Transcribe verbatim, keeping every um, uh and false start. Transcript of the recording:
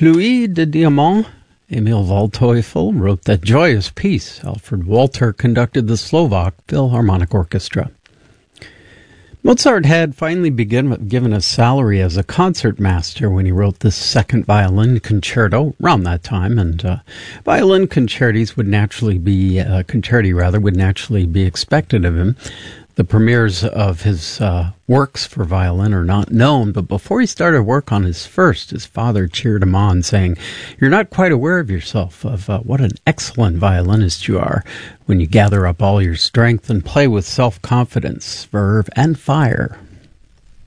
Pluie de Diamant. Emil Waldteufel wrote that joyous piece. Alfred Walter conducted the Slovak Philharmonic Orchestra. Mozart had finally begin, given a salary as a concertmaster when he wrote this second violin concerto around that time, and uh, violin concertis would naturally be uh, concerti rather would naturally be expected of him. The premieres of his uh, works for violin are not known, but before he started work on his first, his father cheered him on, saying, "You're not quite aware of yourself, of uh, what an excellent violinist you are when you gather up all your strength and play with self-confidence, verve, and fire."